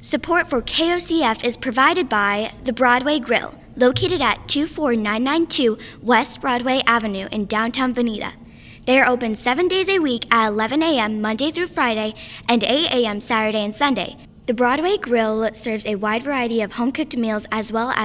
Support for KOCF is provided by the Broadway Grill, located at 24992 West Broadway Avenue in downtown Veneta. They are open 7 days a week at 11 a.m. Monday through Friday and 8 a.m. Saturday and Sunday. The Broadway Grill serves a wide variety of home-cooked meals as well as